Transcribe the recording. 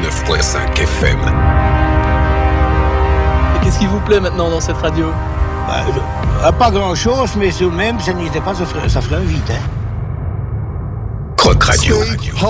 89.5 FM. Et qu'est-ce qui vous plaît maintenant dans cette radio? Pas grand-chose, mais tout de même, ça n'était pas, ça ferait un vide, hein. Croc Radio.